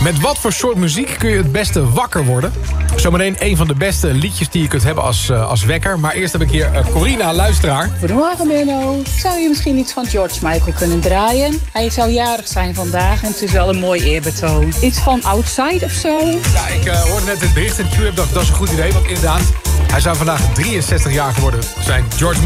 Met wat voor soort muziek kun je het beste wakker worden? Zometeen een van de beste liedjes die je kunt hebben als wekker. Maar eerst heb ik hier Corina, luisteraar. Goedemorgen Menno. Zou je misschien iets van George Michael kunnen draaien? Hij zou jarig zijn vandaag en het is wel een mooi eerbetoon. Iets van Outside of zo? Ja, ik hoorde net het bericht in de Q-app, dacht dat is een goed idee. Want inderdaad, hij zou vandaag 63 jaar geworden zijn. George